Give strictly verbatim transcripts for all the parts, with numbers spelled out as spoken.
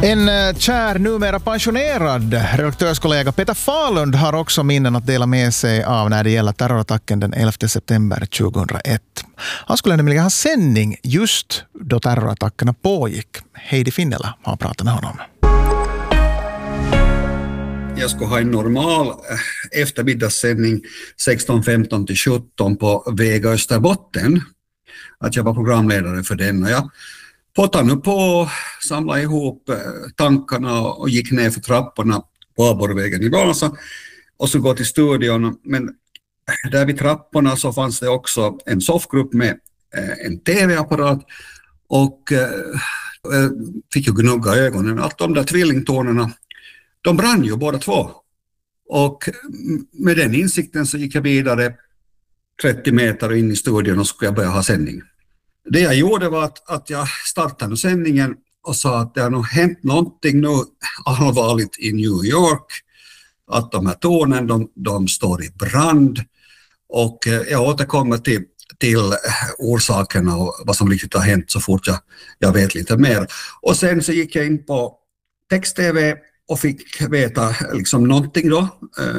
En kär, numera pensionerad redaktörskollega Peter Falund har också minnen att dela med sig av när det gäller terrorattacken den elfte september tjugohundraett. Han skulle nämligen ha sändning just då terrorattackerna pågick. Heidi Finnela har pratat med honom. Jag skulle ha en normal eftermiddagssändning sexton femton till sjutton på Vega Österbotten. Att jag var programledare för den, och jag potade nu på, samlade ihop tankarna och gick ner för trapporna på Aborrvägen i Vasa och så gå till studion. Men där vid trapporna så fanns det också en soffgrupp med en tv-apparat, och eh, fick ju gnugga ögonen att de där tvillingtornerna, de brann ju båda två. Och med den insikten så gick jag vidare trettio meter in i studion och skulle jag börja ha sändning. Det jag gjorde var att, att jag startade sändningen och sa att det har nog hänt någonting nu allvarligt i New York. Att de här tornen, de, de står i brand. Och jag återkommer till, till orsakerna och vad som riktigt har hänt så fort jag, jag vet lite mer. Och sen så gick jag in på text-tv och fick veta liksom någonting då.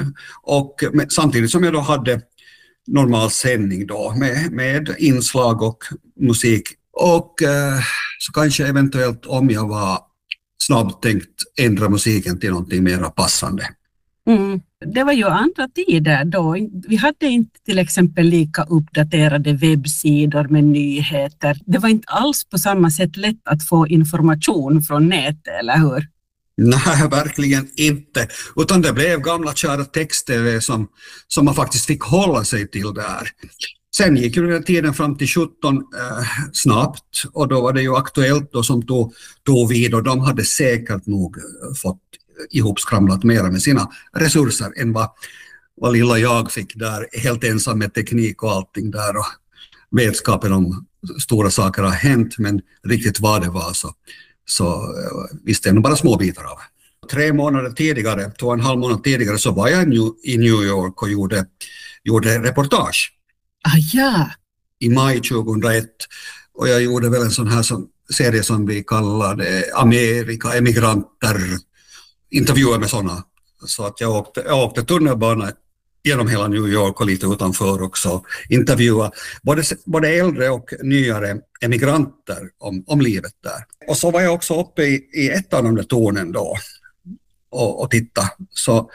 Och med, samtidigt som jag då hade normal sändning då med, med inslag och musik. Och eh, så kanske eventuellt om jag var snabbt tänkt ändra musiken till någonting mer passande. Mm. Det var ju andra tider då. Vi hade inte till exempel lika uppdaterade webbsidor med nyheter. Det var inte alls på samma sätt lätt att få information från nätet, eller hur? Nej, verkligen inte. Utan det blev gamla kära text-tv som, som man faktiskt fick hålla sig till där. Sen gick ju den tiden fram till sjutton eh, snabbt, och då var det ju Aktuellt då som tog, tog vid, och de hade säkert nog fått ihopskramlat mera med sina resurser än vad, vad lilla jag fick där, helt ensam med teknik och allting där, och vetskapen om stora saker har hänt, men riktigt vad det var så Så visste jag nog bara små bitar av. Tre månader tidigare, två och en halv månad tidigare, så var jag i New York och gjorde, gjorde reportage. Ah, ja. I maj tjugohundraett. Och jag gjorde väl en sån här som, serie som vi kallade Amerika, emigranter. Intervjuer med sådana. Så att jag åkte, jag åkte tunnelbana genom hela New York och lite utanför också. Intervjua både, både äldre och nyare emigranter om, om livet där. Och så var jag också uppe i, i ett av de där tornen då och, och titta. Så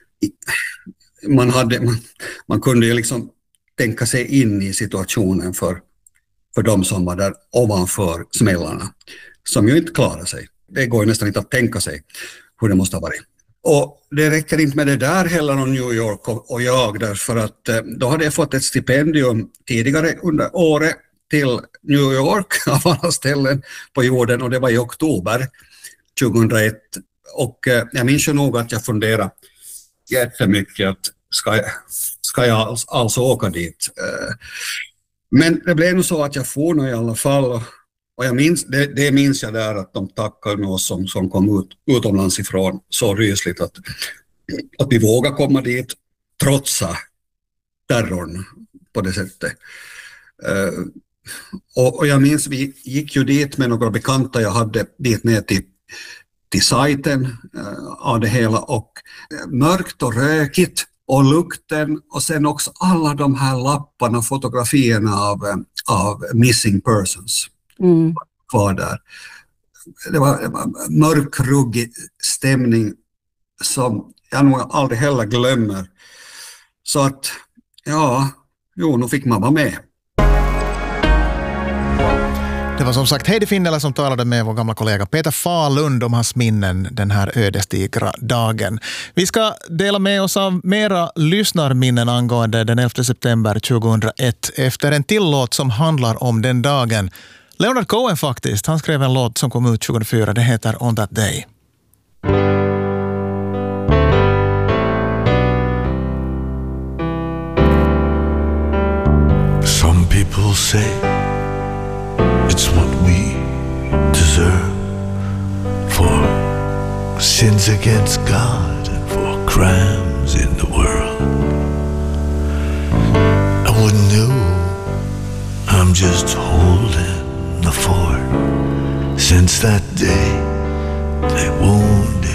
man, hade, man, man kunde ju liksom tänka sig in i situationen för, för de som var där ovanför smällarna, som ju inte klarar sig. Det går ju nästan inte att tänka sig hur det måste ha varit. Och det räcker inte med det där heller om New York och, och jag, därför att eh, då hade jag fått ett stipendium tidigare under året till New York av alla ställen på jorden, och det var i oktober tjugohundraett. Och eh, jag minns ju nog att jag funderade jättemycket att ska jag, ska jag alltså, alltså åka dit? Eh, men det blev nog så att jag får nog i alla fall, och, och jag minns, det, det minns jag där att de tackade oss som, som kom ut, utomlands ifrån så rysligt att, att vi vågade komma dit trotsa terrorn på det sättet. Uh, och, och jag minns vi gick ju dit med några bekanta jag hade dit ner till, till sajten uh, av det hela, och uh, mörkt och rökigt och lukten, och sen också alla de här lapparna, fotografierna av, uh, av missing persons. Mm. Kvar där. Det var, det var mörk, ruggig stämning som jag nog aldrig heller glömmer. Så att, ja, jo, nu fick man vara med. Det var som sagt Heidi Finnela som talade med vår gamla kollega Peter Falund om hans minnen den här ödesdigra dagen. Vi ska dela med oss av mera lyssnarminnen angående den elfte september tjugohundraett efter en till låt som handlar om den dagen. Leonard Cohen faktiskt, han skrev en låt som kom ut tjugohundrafyra, det heter On That Day. Some people say it's what we deserve for sins against God and for crimes in the world. I wouldn't know, I'm just holding the fort. Since that day they wounded